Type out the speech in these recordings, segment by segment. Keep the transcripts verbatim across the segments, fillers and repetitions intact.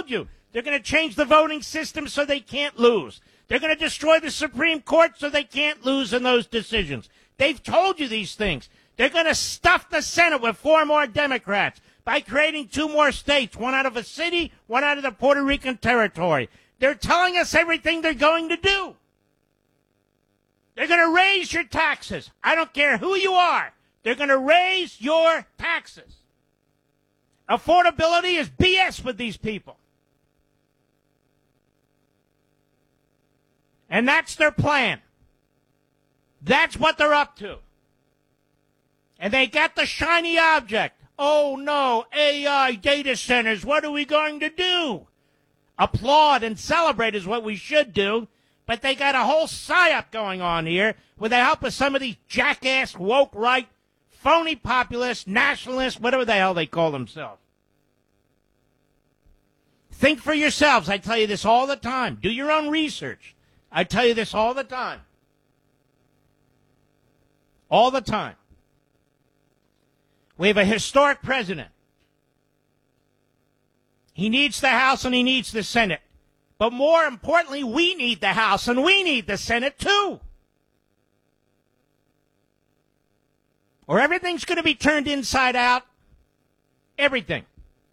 told you. They're going to change the voting system so they can't lose. They're going to destroy the Supreme Court so they can't lose in those decisions. They've told you these things. They're going to stuff the Senate with four more Democrats by creating two more states, one out of a city, one out of the Puerto Rican territory. They're telling us everything they're going to do. They're going to raise your taxes. I don't care who you are. They're going to raise your taxes. Affordability is B S with these people. And that's their plan. That's what they're up to. And they got the shiny object. Oh, no, A I data centers, what are we going to do? Applaud and celebrate is what we should do. But they got a whole psyop going on here with the help of some of these jackass, woke right, phony populists, nationalists, whatever the hell they call themselves. Think for yourselves. I tell you this all the time. Do your own research. I tell you this all the time. All the time. We have a historic president. He needs the House and he needs the Senate. But more importantly, we need the House and we need the Senate too. Or everything's going to be turned inside out. Everything.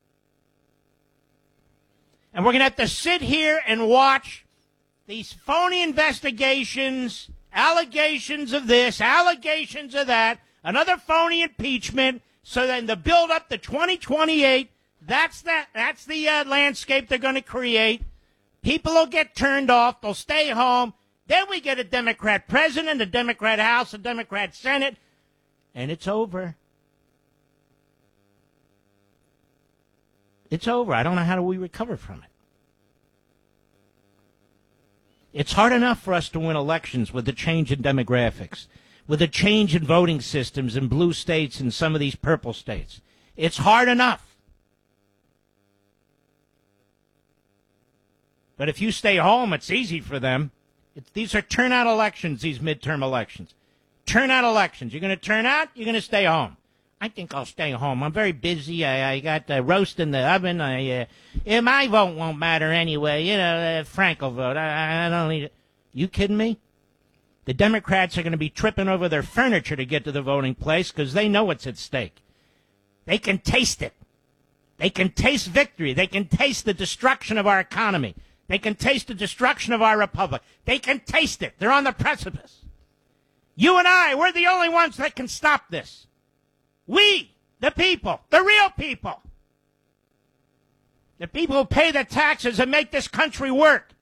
And we're going to have to sit here and watch these phony investigations, allegations of this, allegations of that, another phony impeachment, so then the build up to twenty twenty-eight, that's that, that's the uh, landscape they're going to create. People will get turned off. They'll stay home. Then we get a Democrat president, a Democrat House, a Democrat Senate, and it's over. It's over. I don't know how do we recover from it. It's hard enough for us to win elections with the change in demographics, with the change in voting systems in blue states and some of these purple states. It's hard enough. But if you stay home, it's easy for them. It's, these are turnout elections, these midterm elections. Turnout elections. You're going to turn out, you're going to stay home. I think I'll stay home. I'm very busy. I, I got the roast in the oven. I, uh, yeah, my vote won't matter anyway. You know, uh, Frank will vote. I, I don't need it. You kidding me? The Democrats are going to be tripping over their furniture to get to the voting place because they know what's at stake. They can taste it. They can taste victory. They can taste the destruction of our economy. They can taste the destruction of our republic. They can taste it. They're on the precipice. You and I, we're the only ones that can stop this. We, the people, the real people. The people who pay the taxes and make this country work.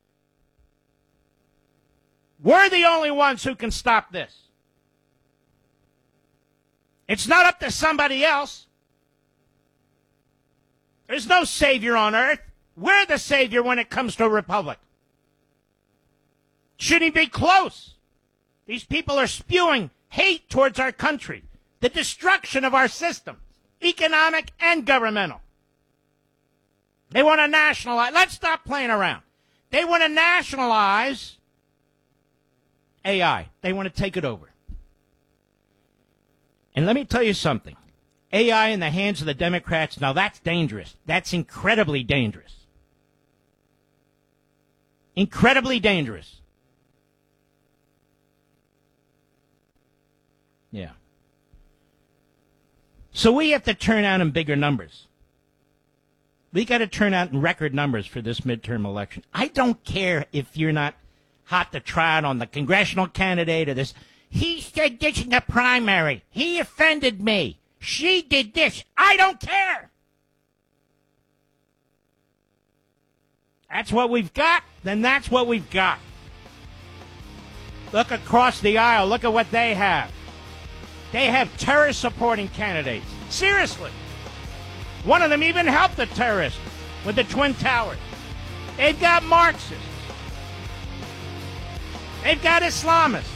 We're the only ones who can stop this. It's not up to somebody else. There's no savior on earth. We're the savior when it comes to a republic. Shouldn't be close. These people are spewing hate towards our country. The destruction of our system, economic and governmental. They want to nationalize. Let's stop playing around. They want to nationalize A I. They want to take it over. And let me tell you something. A I in the hands of the Democrats, now that's dangerous. That's incredibly dangerous. Incredibly dangerous. Yeah. So we have to turn out in bigger numbers. We got to turn out in record numbers for this midterm election. I don't care if you're not hot to trot on the congressional candidate or this. He said this in the primary. He offended me. She did this. I don't care. That's what we've got, then that's what we've got. Look across the aisle. Look at what they have. They have terrorist-supporting candidates. Seriously. One of them even helped the terrorist with the Twin Towers. They've got Marxists. They've got Islamists.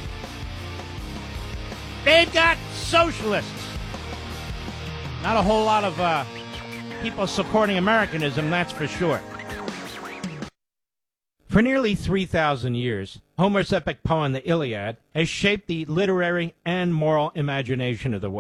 They've got socialists. Not a whole lot of uh, people supporting Americanism, that's for sure. For nearly three thousand years, Homer's epic poem, the Iliad, has shaped the literary and moral imagination of the West.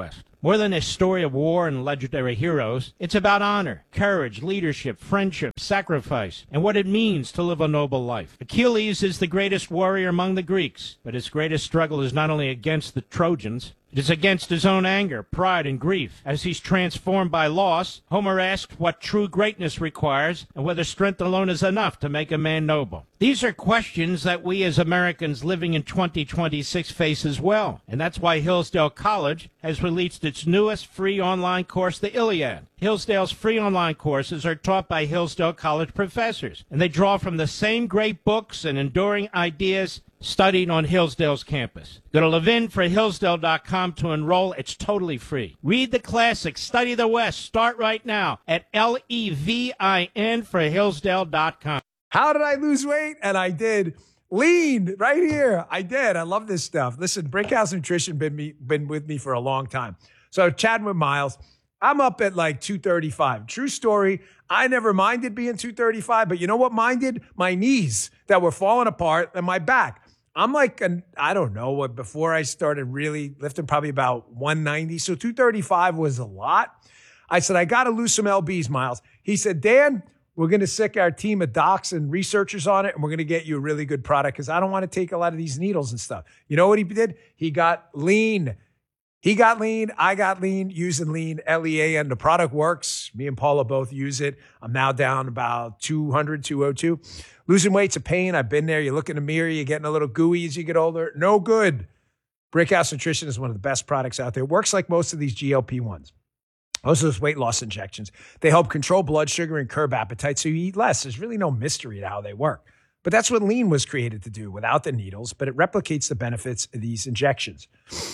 More than a story of war and legendary heroes, it's about honor, courage, leadership, friendship, sacrifice, and what it means to live a noble life. Achilles is the greatest warrior among the Greeks, but his greatest struggle is not only against the Trojans, it is against his own anger, pride, and grief. As he's transformed by loss, Homer asks what true greatness requires and whether strength alone is enough to make a man noble. These are questions that we as Americans living in twenty twenty-six face as well, and that's why Hillsdale College has released its newest free online course, the Iliad. Hillsdale's free online courses are taught by Hillsdale College professors, and they draw from the same great books and enduring ideas studied on Hillsdale's campus. Go to levin for hillsdale dot com to enroll. It's totally free. Read the classics, study the West. Start right now at L E V I N for hillsdale dot com. How did I lose weight? And I did. Lean right here. I did. I love this stuff. Listen, Brickhouse Nutrition been me been with me for a long time. So chatting with Miles, I'm up at like two thirty-five. True story. I never minded being two thirty-five, but you know what minded? My knees that were falling apart and my back. I'm like, an, I don't know what, before I started really lifting, probably about one ninety. So two thirty-five was a lot. I said, I got to lose some L Bs, Miles. He said, Dan, we're going to sick our team of docs and researchers on it, and we're going to get you a really good product because I don't want to take a lot of these needles and stuff. You know what he did? He got lean. He got lean. I got lean using lean, L E A N. The product works. Me and Paula both use it. I'm now down about two hundred, two oh two. Losing weight's a pain. I've been there. You look in the mirror, you're getting a little gooey as you get older. No good. Brickhouse Nutrition is one of the best products out there. It works like most of these G L P ones. Most of those weight loss injections. They help control blood sugar and curb appetite so you eat less. There's really no mystery to how they work. But that's what lean was created to do without the needles, but it replicates the benefits of these injections.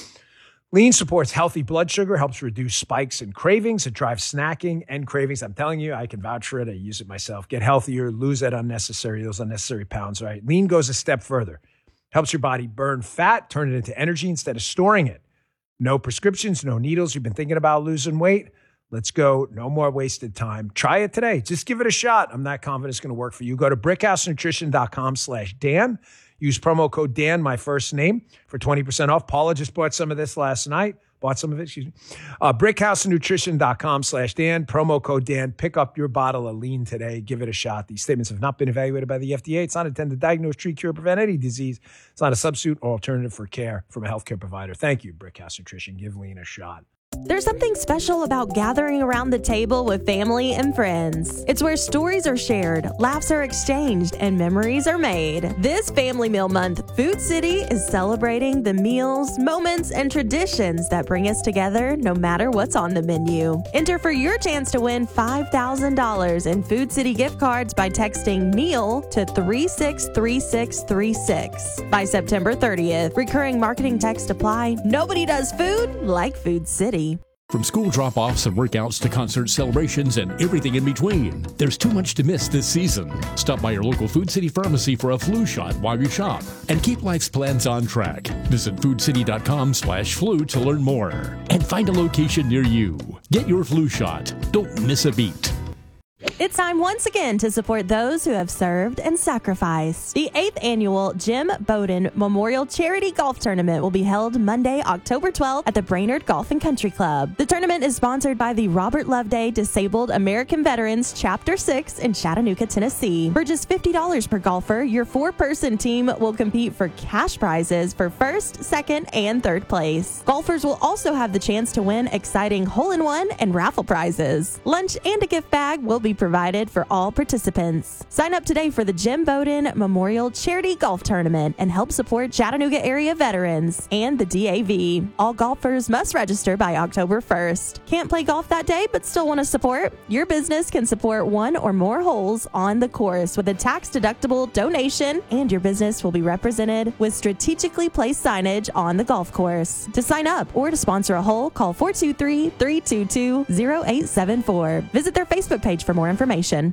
Lean supports healthy blood sugar, helps reduce spikes and cravings. It drives snacking and cravings. I'm telling you, I can vouch for it. I use it myself. Get healthier, lose that unnecessary, those unnecessary pounds, right? Lean goes a step further. Helps your body burn fat, turn it into energy instead of storing it. No prescriptions, no needles. You've been thinking about losing weight? Let's go. No more wasted time. Try it today. Just give it a shot. I'm not confident it's going to work for you. Go to brickhouse nutrition dot com slash Dan. Use promo code Dan, my first name, for twenty percent off. Paula just bought some of this last night. Bought some of it, excuse me. Uh, brickhouse nutrition dot com slash Dan. Promo code Dan. Pick up your bottle of lean today. Give it a shot. These statements have not been evaluated by the F D A. It's not intended to diagnose, treat, cure, prevent any disease. It's not a substitute or alternative for care from a healthcare provider. Thank you, Brickhouse Nutrition. Give lean a shot. There's something special about gathering around the table with family and friends. It's where stories are shared, laughs are exchanged, and memories are made. This Family Meal Month, Food City is celebrating the meals, moments, and traditions that bring us together no matter what's on the menu. Enter for your chance to win five thousand dollars in Food City gift cards by texting MEAL to three six three six three six by September thirtieth. Recurring marketing text apply. Nobody does food like Food City. From school drop-offs and workouts to concert celebrations and everything in between, there's too much to miss this season. Stop by your local Food City pharmacy for a flu shot while you shop and keep life's plans on track. Visit food city dot com slash flu to learn more and find a location near you. Get your flu shot. Don't miss a beat. It's time once again to support those who have served and sacrificed. The eighth annual Jim Bowden Memorial Charity Golf Tournament will be held Monday, October twelfth at the Brainerd Golf and Country Club. The tournament is sponsored by the Robert Loveday Disabled American Veterans Chapter six in Chattanooga, Tennessee. For just fifty dollars per golfer, your four-person team will compete for cash prizes for first, second, and third place. Golfers will also have the chance to win exciting hole-in-one and raffle prizes. Lunch and a gift bag will be provided for all participants. Sign up today for the Jim Bowden Memorial Charity Golf Tournament and help support Chattanooga area veterans and the D A V. All golfers must register by October first. Can't play golf that day but still want to support? Your business can support one or more holes on the course with a tax-deductible donation, and your business will be represented with strategically placed signage on the golf course. To sign up or to sponsor a hole, call four two three, three two two, zero eight seven four. Visit their Facebook page for more information.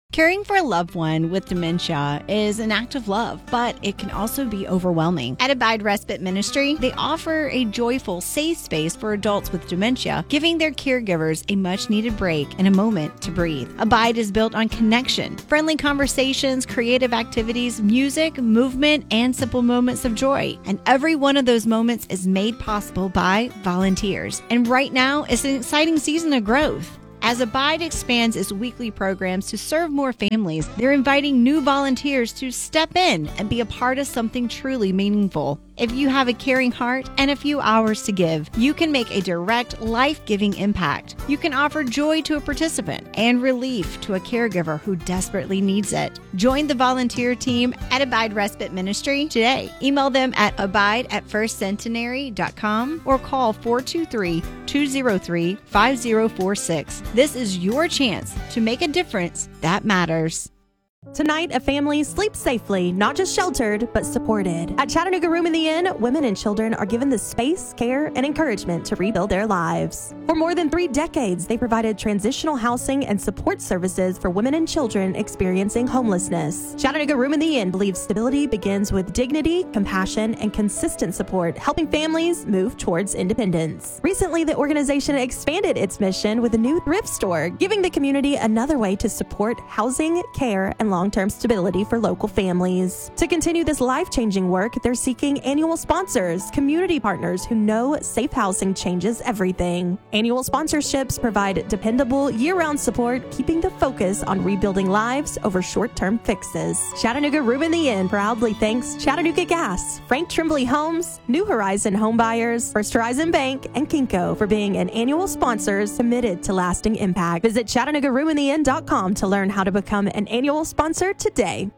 Caring for a loved one with dementia is an act of love, but it can also be overwhelming. At Abide Respite Ministry, they offer a joyful, safe space for adults with dementia, giving their caregivers a much-needed break and a moment to breathe. Abide is built on connection, friendly conversations, creative activities, music, movement, and simple moments of joy. And every one of those moments is made possible by volunteers. And right now is an exciting season of growth. As Abide expands its weekly programs to serve more families, they're inviting new volunteers to step in and be a part of something truly meaningful. If you have a caring heart and a few hours to give, you can make a direct, life-giving impact. You can offer joy to a participant and relief to a caregiver who desperately needs it. Join the volunteer team at Abide Respite Ministry today. Email them at abide at first centenary dot com or call four two three, two zero three, five zero four six. This is your chance to make a difference that matters. Tonight, a family sleeps safely, not just sheltered, but supported. At Chattanooga Room in the Inn, women and children are given the space, care, and encouragement to rebuild their lives. For more than three decades, they provided transitional housing and support services for women and children experiencing homelessness. Chattanooga Room in the Inn believes stability begins with dignity, compassion, and consistent support, helping families move towards independence. Recently, the organization expanded its mission with a new thrift store, giving the community another way to support housing, care, and long-term stability for local families. To continue this life-changing work, they're seeking annual sponsors, community partners who know safe housing changes everything. Annual sponsorships provide dependable year-round support, keeping the focus on rebuilding lives over short-term fixes. Chattanooga Room in the Inn proudly thanks Chattanooga Gas, Frank Trimbley Homes, New Horizon Home Buyers, First Horizon Bank, and Kinko for being an annual sponsors committed to lasting impact. Visit Chattanooga Room in the Inn dot com to learn how to become an annual sponsor Sponsor today.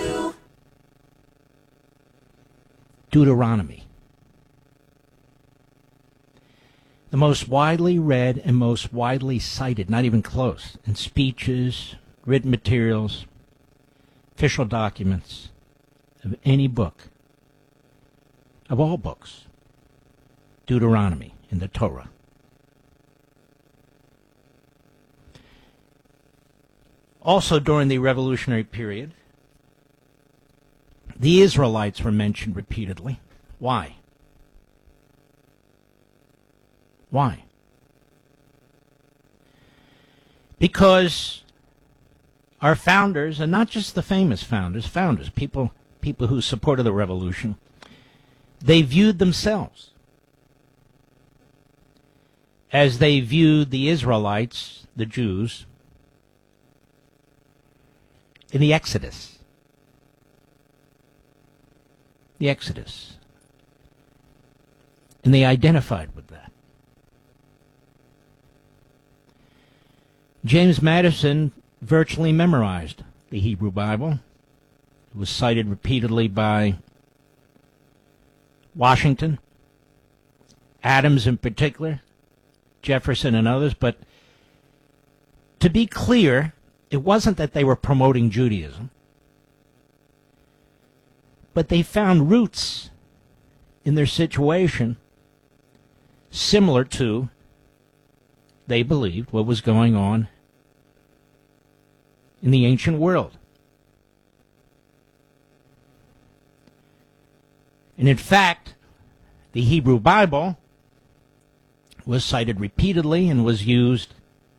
Deuteronomy. The most widely read and most widely cited, not even close, in speeches, written materials, official documents of any book, of all books, Deuteronomy in the Torah. Also, during the Revolutionary period, the Israelites were mentioned repeatedly. Why? Why? Because our founders, and not just the famous founders, founders, people, people who supported the revolution, they viewed themselves as they viewed the Israelites, the Jews, in the Exodus. The Exodus. And they identified with that. James Madison virtually memorized the Hebrew Bible. It was cited repeatedly by Washington, Adams in particular, Jefferson and others, but to be clear, it wasn't that they were promoting Judaism, but they found roots in their situation similar to, they believed, what was going on in the ancient world. And in fact, the Hebrew Bible was cited repeatedly and was used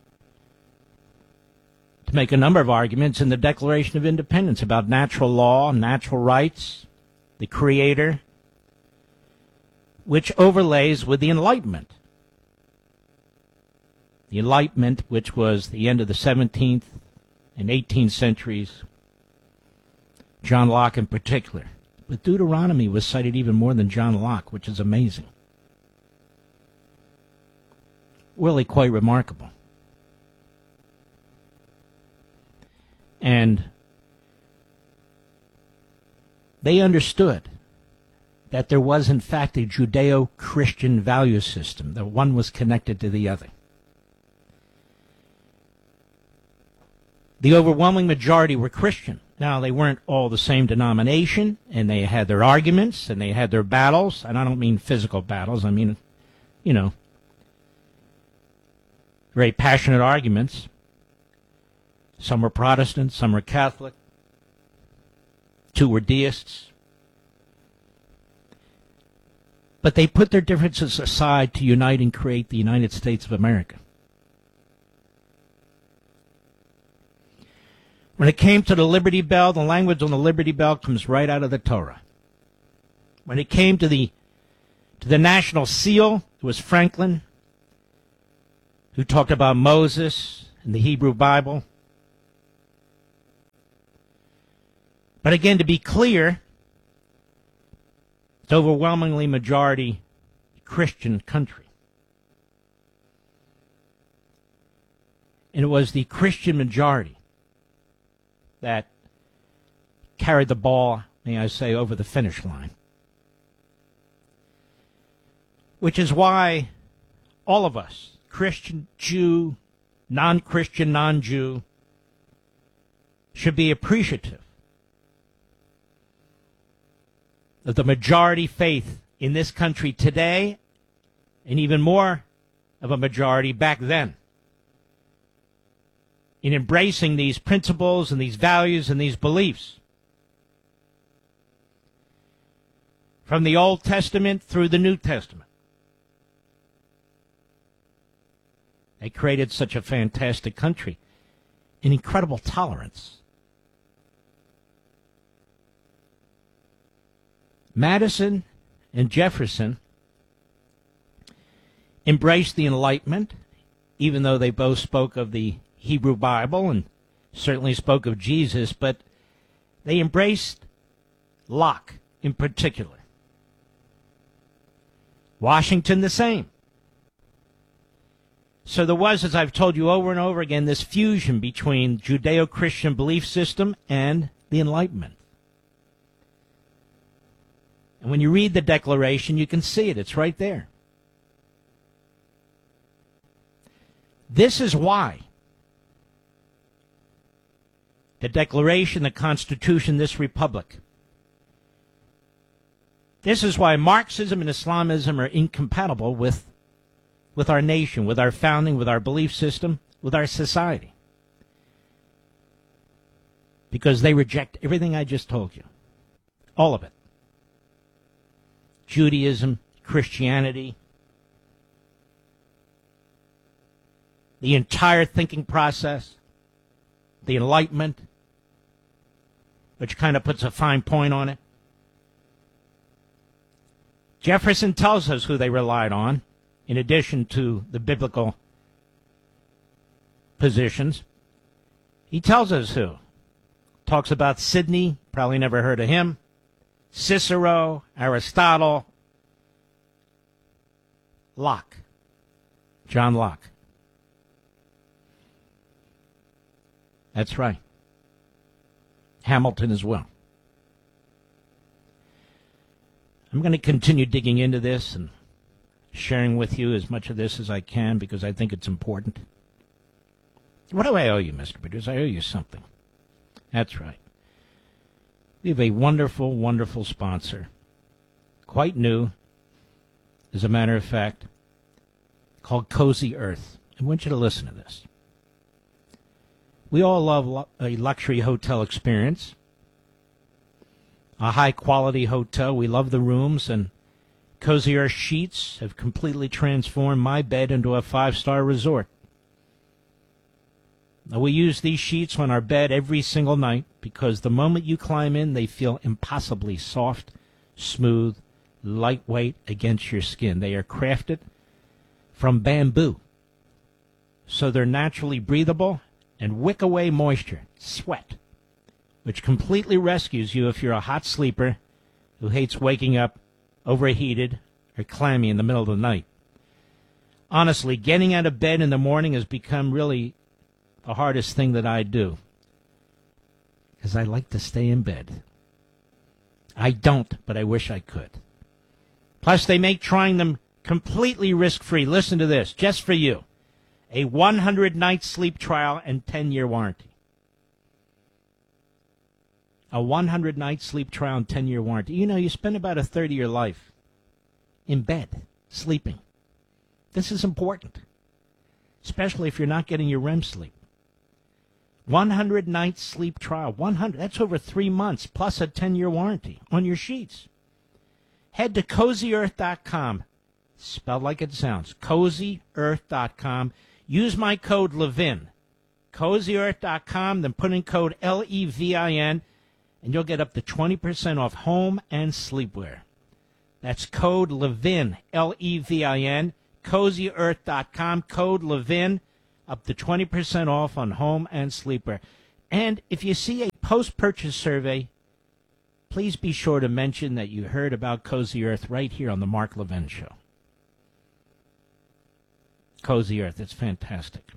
to make a number of arguments in the Declaration of Independence about natural law, natural rights, the Creator, which overlays with the Enlightenment. The Enlightenment, which was the end of the seventeenth and eighteenth centuries, John Locke in particular. But Deuteronomy was cited even more than John Locke, which is amazing. Really quite remarkable. And they understood that there was, in fact, a Judeo-Christian value system, that one was connected to the other. The overwhelming majority were Christian. Now, they weren't all the same denomination, and they had their arguments, and they had their battles, and I don't mean physical battles, I mean, you know, very passionate arguments. Some were Protestant, some were Catholic. Two were deists. But they put their differences aside to unite and create the United States of America. When it came to the Liberty Bell, the language on the Liberty Bell comes right out of the Torah. When it came to the to the national seal, it was Franklin who talked about Moses and the Hebrew Bible. But again, to be clear, it's overwhelmingly majority Christian country. And it was the Christian majority that carried the ball, may I say, over the finish line. Which is why all of us, Christian, Jew, non-Christian, non-Jew, should be appreciative of the majority faith in this country today, and even more of a majority back then, in embracing these principles and these values and these beliefs. From the Old Testament through the New Testament. They created such a fantastic country, an incredible tolerance. Madison and Jefferson embraced the Enlightenment, even though they both spoke of the Hebrew Bible and certainly spoke of Jesus, but they embraced Locke in particular. Washington the same. So there was, as I've told you over and over again, this fusion between Judeo-Christian belief system and the Enlightenment. And when you read the Declaration, you can see it. It's right there. This is why the Declaration, the Constitution, this republic. This is why Marxism and Islamism are incompatible with, with our nation, with our founding, with our belief system, with our society. Because they reject everything I just told you. All of it. Judaism, Christianity, the entire thinking process, the Enlightenment, which kind of puts a fine point on it. Jefferson tells us who they relied on, in addition to the biblical positions. He tells us who. Talks about Sidney, probably never heard of him, Cicero, Aristotle, Locke, John Locke. That's right. Hamilton as well. I'm going to continue digging into this and sharing with you as much of this as I can because I think it's important. What do I owe you, Mister Producer? I owe you something. That's right. We have a wonderful, wonderful sponsor. Quite new, as a matter of fact, called Cozy Earth. I want you to listen to this. We all love a luxury hotel experience, a high-quality hotel. We love the rooms, and Cozy Earth sheets have completely transformed my bed into a five-star resort. Now, we use these sheets on our bed every single night because the moment you climb in, they feel impossibly soft, smooth, lightweight against your skin. They are crafted from bamboo, so they're naturally breathable and wick away moisture, sweat, which completely rescues you if you're a hot sleeper who hates waking up overheated or clammy in the middle of the night. Honestly, getting out of bed in the morning has become really the hardest thing that I do because I like to stay in bed. I don't, but I wish I could. Plus, they make trying them completely risk-free. Listen to this, just for you. A one hundred night sleep trial and ten-year warranty. A one hundred night sleep trial and ten-year warranty. You know, you spend about a third of your life in bed, sleeping. This is important, especially if you're not getting your R E M sleep. one hundred night sleep trial. one hundred. That's over three months, plus a ten-year warranty on your sheets. Head to cozy earth dot com. Spelled like it sounds. cozy earth dot com. Use my code Levin. cozy earth dot com, then put in code L E V I N, and you'll get up to twenty percent off home and sleepwear. That's code Levin, L E V I N, cozy earth dot com, code Levin, up to twenty percent off on home and sleepwear. And if you see a post-purchase survey, please be sure to mention that you heard about Cozy Earth right here on the Mark Levin Show. Cozy Earth, it's fantastic.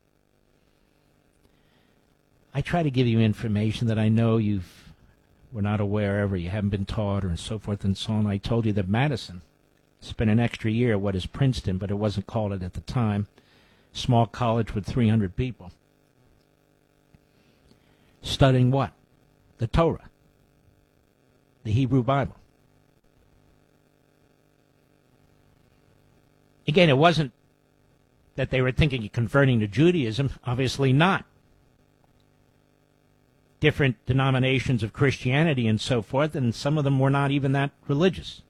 I try to give you information that I know you've were not aware of or you haven't been taught or and so forth and so on. I told you that Madison spent an extra year at what is Princeton, but it wasn't called it at the time. Small college with three hundred people. Studying what? The Torah. The Hebrew Bible. Again, it wasn't that they were thinking of converting to Judaism. Obviously not. Different denominations of Christianity and so forth, and some of them were not even that religious.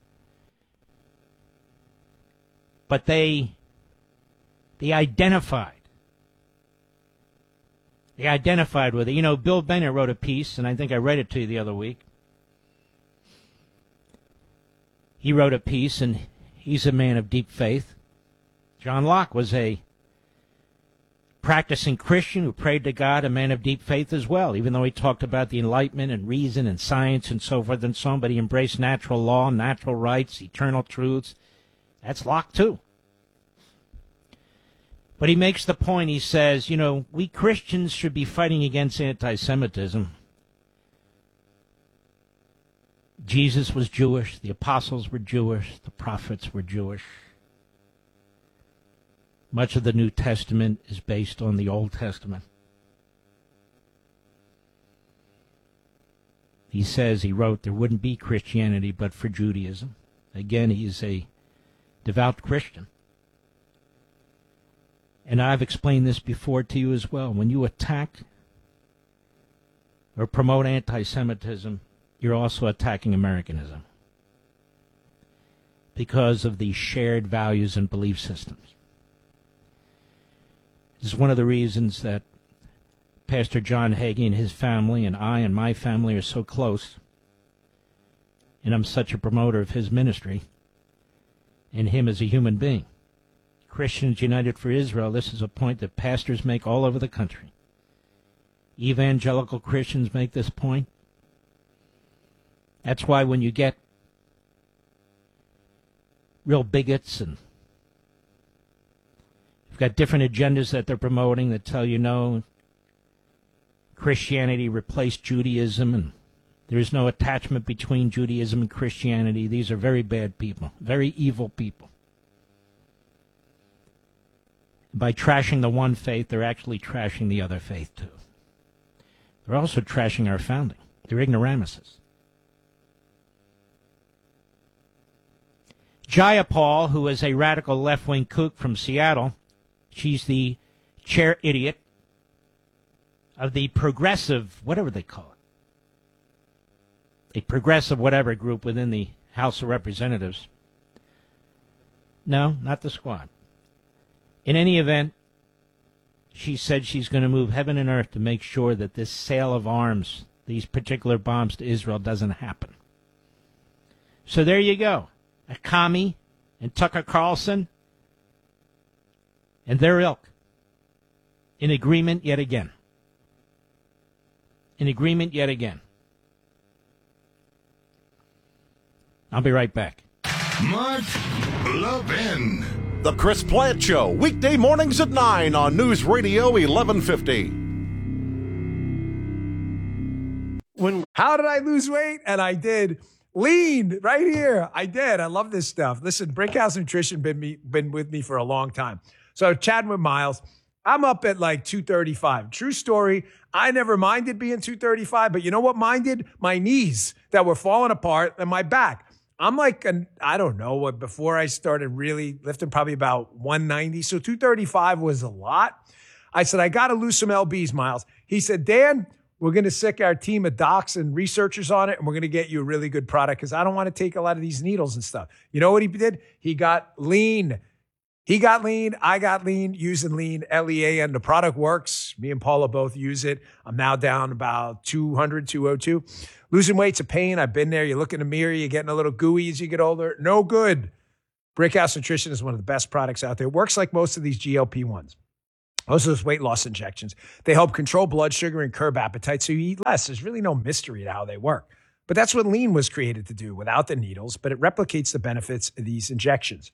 But they, they identified. They identified with it. You know, Bill Bennett wrote a piece, and I think I read it to you the other week. He wrote a piece, and he's a man of deep faith. John Locke was a practicing Christian who prayed to God, a man of deep faith as well, even though he talked about the Enlightenment and reason and science and so forth and so on, but he embraced natural law, natural rights, eternal truths. That's Locke too. But he makes the point, he says, you know, we Christians should be fighting against anti-Semitism. Jesus was Jewish, the apostles were Jewish, the prophets were Jewish. Much of the New Testament is based on the Old Testament. He says, he wrote, there wouldn't be Christianity but for Judaism. Again, he's a devout Christian. And I've explained this before to you as well. When you attack or promote anti-Semitism, you're also attacking Americanism because of these shared values and belief systems. This is one of the reasons that Pastor John Hagee and his family and I and my family are so close, and I'm such a promoter of his ministry and him as a human being. Christians United for Israel, this is a point that pastors make all over the country. Evangelical Christians make this point. That's why when you get real bigots and you've got different agendas that they're promoting that tell you, no, Christianity replaced Judaism and there's no attachment between Judaism and Christianity. These are very bad people, very evil people. By trashing the one faith, they're actually trashing the other faith too. They're also trashing our founding. They're ignoramuses. Jayapal, who is a radical left-wing kook from Seattle, she's the chair idiot of the progressive, whatever they call it, a progressive whatever group within the House of Representatives. No, not the squad. In any event, she said she's going to move heaven and earth to make sure that this sale of arms, these particular bombs to Israel, doesn't happen. So there you go. A commie and Tucker Carlson and their ilk in agreement yet again. In agreement yet again. I'll be right back. Mark Levin. The Chris Plant Show, weekday mornings at nine on News Radio eleven fifty. When how did I lose weight? And I did. Lean right here. I did. I love this stuff. Listen, Brickhouse Nutrition been me, been with me for a long time. So chatting with Miles, I'm up at like two thirty-five. True story. I never minded being two thirty-five, but you know what minded? My knees that were falling apart and my back. I'm like, an, I don't know, what before I started really lifting, probably about one ninety. So two thirty-five was a lot. I said, I got to lose some L Bs, Miles. He said, Dan, we're going to sick our team of docs and researchers on it, and we're going to get you a really good product because I don't want to take a lot of these needles and stuff. You know what he did? He got lean. He got lean. I got lean using lean, L E A N. The product works. Me and Paula both use it. I'm now down about two hundred, two oh two. Losing weight's a pain. I've been there. You look in the mirror, you're getting a little gooey as you get older. No good. Brickhouse Nutrition is one of the best products out there. It works like most of these G L P ones. Most of those weight loss injections. They help control blood sugar and curb appetite so you eat less. There's really no mystery to how they work. But that's what lean was created to do without the needles, but it replicates the benefits of these injections.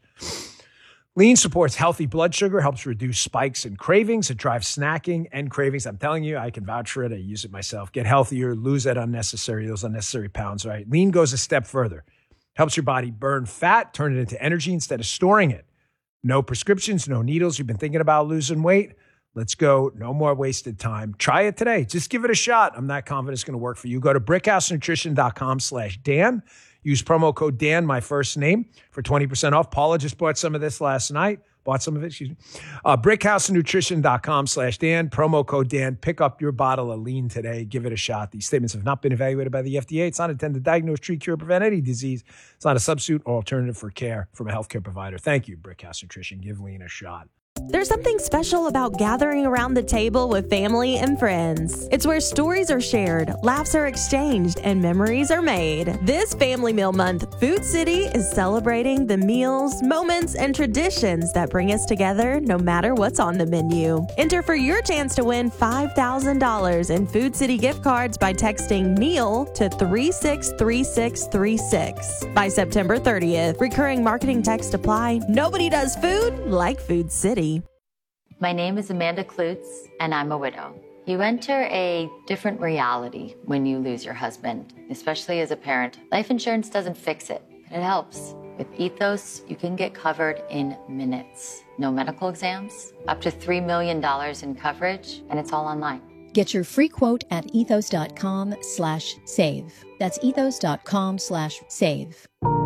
Lean supports healthy blood sugar, helps reduce spikes and cravings. It drives snacking and cravings. I'm telling you, I can vouch for it. I use it myself. Get healthier, lose that unnecessary, those unnecessary pounds, right? Lean goes a step further. Helps your body burn fat, turn it into energy instead of storing it. No prescriptions, no needles. You've been thinking about losing weight? Let's go. No more wasted time. Try it today. Just give it a shot. I'm not confident it's going to work for you. Go to brickhousenutrition.com slash Dan. Use promo code Dan, my first name, for twenty percent off. Paula just bought some of this last night. Bought some of it, excuse me. Uh, brickhousenutrition.com slash Dan. Promo code Dan. Pick up your bottle of lean today. Give it a shot. These statements have not been evaluated by the F D A. It's not intended to diagnose, treat, cure, or prevent any disease. It's not a substitute or alternative for care from a healthcare provider. Thank you, Brickhouse Nutrition. Give lean a shot. There's something special about gathering around the table with family and friends. It's where stories are shared, laughs are exchanged, and memories are made. This Family Meal Month, Food City is celebrating the meals, moments, and traditions that bring us together no matter what's on the menu. Enter for your chance to win five thousand dollars in Food City gift cards by texting meal to three six three six three six by September thirtieth. Recurring marketing text apply. Nobody does food like Food City. My name is Amanda Klutz, and I'm a widow. You enter a different reality when you lose your husband, especially as a parent. Life insurance doesn't fix it, but it helps. With Ethos, you can get covered in minutes. No medical exams, up to three million dollars in coverage, and it's all online. Get your free quote at ethos.com slash save. That's ethos.com slash save.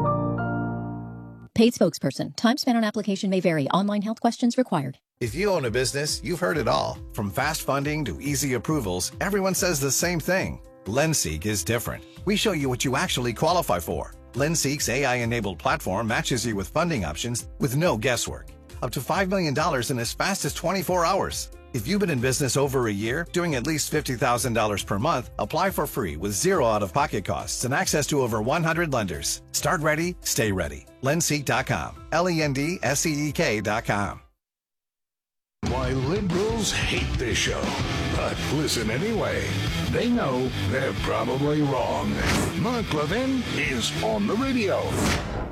Paid spokesperson. Time spent on application may vary. Online health questions required. If you own a business, you've heard it all. From fast funding to easy approvals, everyone says the same thing. LendSeek is different. We show you what you actually qualify for. LendSeek's A I-enabled platform matches you with funding options with no guesswork. Up to five million dollars in as fast as twenty-four hours. If you've been in business over a year, doing at least fifty thousand dollars per month, apply for free with zero out-of-pocket costs and access to over one hundred lenders. Start ready, stay ready. Lendseek dot com. L E N D S E E K dot com. Why liberals hate this show, but listen anyway. They know they're probably wrong. Mark Levin is on the radio.